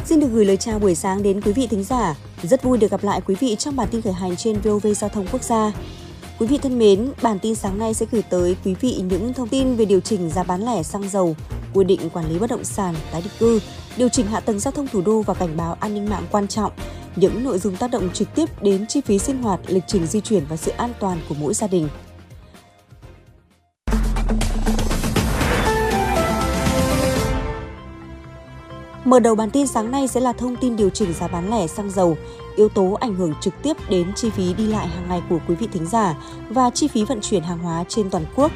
Xin được gửi lời chào buổi sáng đến quý vị thính giả. Rất vui được gặp lại quý vị trong bản tin khởi hành trên VOV Giao thông Quốc gia. Quý vị thân mến, bản tin sáng nay sẽ gửi tới quý vị những thông tin về điều chỉnh giá bán lẻ xăng dầu, quy định quản lý bất động sản, tái định cư, điều chỉnh hạ tầng giao thông thủ đô và cảnh báo an ninh mạng quan trọng. Những nội dung tác động trực tiếp đến chi phí sinh hoạt, lịch trình di chuyển và sự an toàn của mỗi gia đình. Mở đầu bản tin sáng nay sẽ là thông tin điều chỉnh giá bán lẻ xăng dầu, yếu tố ảnh hưởng trực tiếp đến chi phí đi lại hàng ngày của quý vị thính giả và chi phí vận chuyển hàng hóa trên toàn quốc.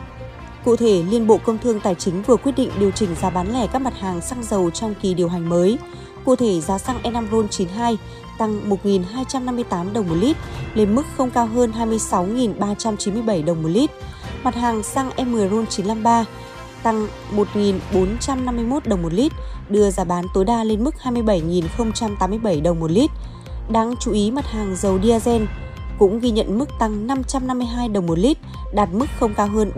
Cụ thể, Liên Bộ Công Thương Tài chính vừa quyết định điều chỉnh giá bán lẻ các mặt hàng xăng dầu trong kỳ điều hành mới. Cụ thể, giá xăng E5 RON92 tăng 1.258 đồng một lít, lên mức không cao hơn 26.397 đồng một lít. Mặt hàng xăng E10 RON953 tăng 1.451 đồng một lít, đưa giá bán tối đa lên mức 27.087 đồng một lít. Đáng chú ý, mặt hàng dầu diesel cũng ghi nhận mức tăng 552 đồng một lít, đạt mức không cao hơn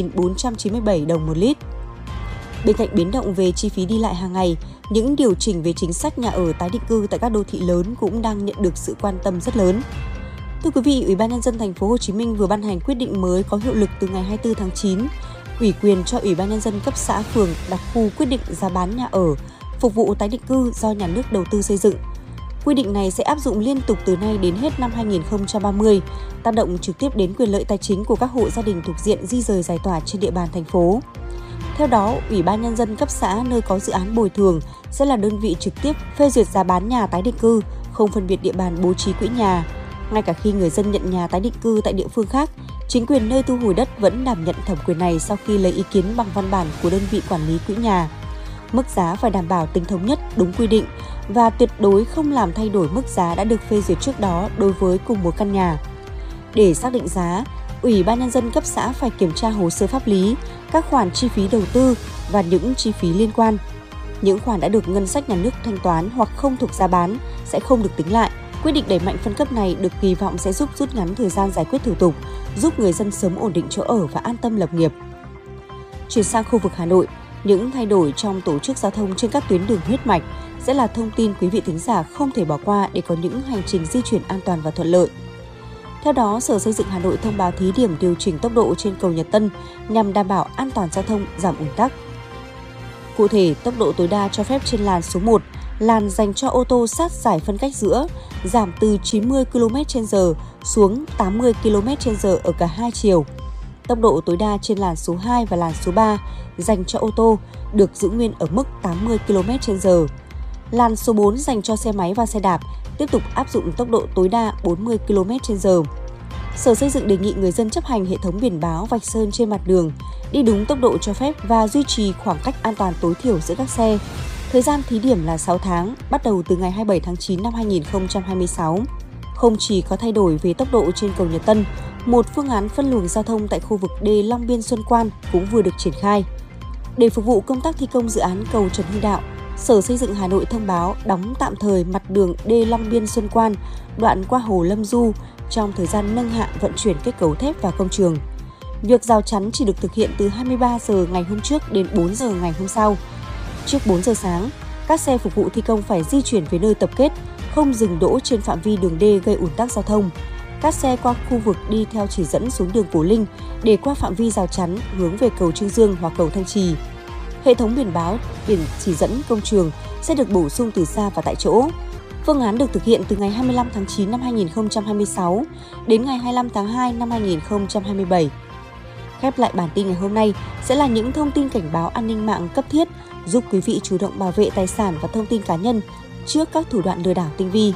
30.497 đồng một lít. Bên cạnh biến động về chi phí đi lại hàng ngày, những điều chỉnh về chính sách nhà ở tái định cư tại các đô thị lớn cũng đang nhận được sự quan tâm rất lớn. Thưa quý vị, Ủy ban nhân dân thành phố Hồ Chí Minh vừa ban hành quyết định mới có hiệu lực từ ngày 24 tháng 9, ủy quyền cho Ủy ban nhân dân cấp xã phường đặc khu quyết định giá bán nhà ở phục vụ tái định cư do nhà nước đầu tư xây dựng. Quy định này sẽ áp dụng liên tục từ nay đến hết năm 2030, tác động trực tiếp đến quyền lợi tài chính của các hộ gia đình thuộc diện di rời giải tỏa trên địa bàn thành phố. Theo đó, Ủy ban nhân dân cấp xã nơi có dự án bồi thường sẽ là đơn vị trực tiếp phê duyệt giá bán nhà tái định cư, không phân biệt địa bàn bố trí quỹ nhà. Ngay cả khi người dân nhận nhà tái định cư tại địa phương khác, chính quyền nơi thu hồi đất vẫn đảm nhận thẩm quyền này sau khi lấy ý kiến bằng văn bản của đơn vị quản lý quỹ nhà. Mức giá phải đảm bảo tính thống nhất, đúng quy định và tuyệt đối không làm thay đổi mức giá đã được phê duyệt trước đó đối với cùng một căn nhà. Để xác định giá, Ủy ban nhân dân cấp xã phải kiểm tra hồ sơ pháp lý, các khoản chi phí đầu tư và những chi phí liên quan. Những khoản đã được ngân sách nhà nước thanh toán hoặc không thuộc giá bán sẽ không được tính lại. Quyết định đẩy mạnh phân cấp này được kỳ vọng sẽ giúp rút ngắn thời gian giải quyết thủ tục, giúp người dân sớm ổn định chỗ ở và an tâm lập nghiệp. Chuyển sang khu vực Hà Nội, những thay đổi trong tổ chức giao thông trên các tuyến đường huyết mạch sẽ là thông tin quý vị thính giả không thể bỏ qua để có những hành trình di chuyển an toàn và thuận lợi. Theo đó, Sở Xây dựng Hà Nội thông báo thí điểm điều chỉnh tốc độ trên cầu Nhật Tân nhằm đảm bảo an toàn giao thông, giảm ùn tắc. Cụ thể, tốc độ tối đa cho phép trên làn số 1, làn dành cho ô tô sát giải phân cách giữa, giảm từ 90 km/h xuống 80 km/h ở cả hai chiều. Tốc độ tối đa trên làn số 2 và làn số 3 dành cho ô tô được giữ nguyên ở mức 80 km/h. Làn số 4 dành cho xe máy và xe đạp tiếp tục áp dụng tốc độ tối đa 40 km/h. Sở Xây dựng đề nghị người dân chấp hành hệ thống biển báo vạch sơn trên mặt đường, đi đúng tốc độ cho phép và duy trì khoảng cách an toàn tối thiểu giữa các xe. Thời gian thí điểm là 6 tháng, bắt đầu từ ngày 27 tháng 9 năm 2026. Không chỉ có thay đổi về tốc độ trên cầu Nhật Tân, một phương án phân luồng giao thông tại khu vực đê Long Biên Xuân Quan cũng vừa được triển khai. Để phục vụ công tác thi công dự án cầu Trần Hưng Đạo, Sở Xây dựng Hà Nội thông báo đóng tạm thời mặt đường đê Long Biên Xuân Quan, đoạn qua Hồ Lâm Du trong thời gian nâng hạng vận chuyển kết cấu thép vào công trường. Việc rào chắn chỉ được thực hiện từ 23 giờ ngày hôm trước đến 4 giờ ngày hôm sau. Trước 4 giờ sáng, các xe phục vụ thi công phải di chuyển về nơi tập kết, không dừng đỗ trên phạm vi đường đê gây ùn tắc giao thông. Các xe qua khu vực đi theo chỉ dẫn xuống đường Cổ Linh để qua phạm vi rào chắn hướng về cầu Trương Dương hoặc cầu Thanh Trì. Hệ thống biển báo, biển chỉ dẫn công trường sẽ được bổ sung từ xa và tại chỗ. Phương án được thực hiện từ ngày 25 tháng 9 năm 2026 đến ngày 25 tháng 2 năm 2027. Khép lại bản tin ngày hôm nay sẽ là những thông tin cảnh báo an ninh mạng cấp thiết giúp quý vị chủ động bảo vệ tài sản và thông tin cá nhân trước các thủ đoạn lừa đảo tinh vi.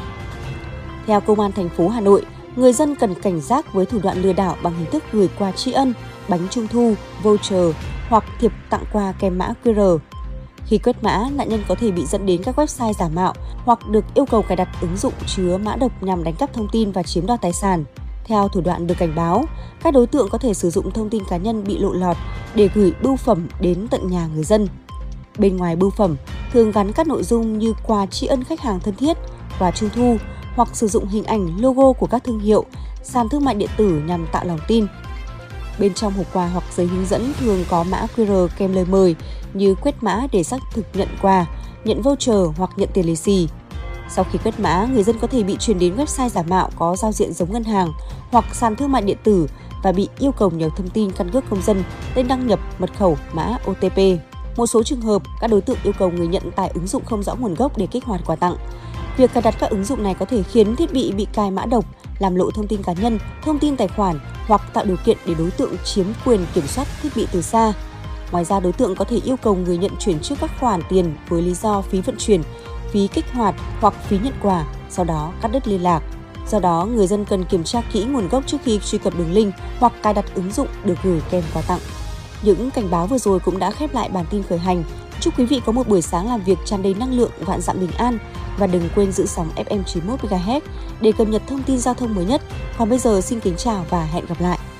Theo Công an thành phố Hà Nội, người dân cần cảnh giác với thủ đoạn lừa đảo bằng hình thức gửi quà tri ân, bánh trung thu, voucher hoặc thiệp tặng quà kèm mã QR. Khi quét mã, nạn nhân có thể bị dẫn đến các website giả mạo hoặc được yêu cầu cài đặt ứng dụng chứa mã độc nhằm đánh cắp thông tin và chiếm đoạt tài sản. Theo thủ đoạn được cảnh báo, các đối tượng có thể sử dụng thông tin cá nhân bị lộ lọt để gửi bưu phẩm đến tận nhà người dân. Bên ngoài bưu phẩm thường gắn các nội dung như quà tri ân khách hàng thân thiết, quà trung thu hoặc sử dụng hình ảnh logo của các thương hiệu, sàn thương mại điện tử nhằm tạo lòng tin. Bên trong hộp quà hoặc giấy hướng dẫn thường có mã QR kèm lời mời, như quét mã để xác thực nhận quà, nhận voucher hoặc nhận tiền lì xì. Sau khi quét mã, người dân có thể bị chuyển đến website giả mạo có giao diện giống ngân hàng hoặc sàn thương mại điện tử và bị yêu cầu nhập thông tin căn cước công dân, tên đăng nhập, mật khẩu, mã OTP. Một số trường hợp, các đối tượng yêu cầu người nhận tải ứng dụng không rõ nguồn gốc để kích hoạt quà tặng. Việc cài đặt các ứng dụng này có thể khiến thiết bị bị cài mã độc, làm lộ thông tin cá nhân, thông tin tài khoản hoặc tạo điều kiện để đối tượng chiếm quyền kiểm soát thiết bị từ xa. Ngoài ra, đối tượng có thể yêu cầu người nhận chuyển trước các khoản tiền với lý do phí vận chuyển, phí kích hoạt hoặc phí nhận quà, sau đó cắt đứt liên lạc. Do đó, người dân cần kiểm tra kỹ nguồn gốc trước khi truy cập đường link hoặc cài đặt ứng dụng được gửi kèm quà tặng. Những cảnh báo vừa rồi cũng đã khép lại bản tin khởi hành. Chúc quý vị có một buổi sáng làm việc tràn đầy năng lượng, vạn dặm bình an và đừng quên giữ sóng FM 91 MHz để cập nhật thông tin giao thông mới nhất. Còn bây giờ xin kính chào và hẹn gặp lại.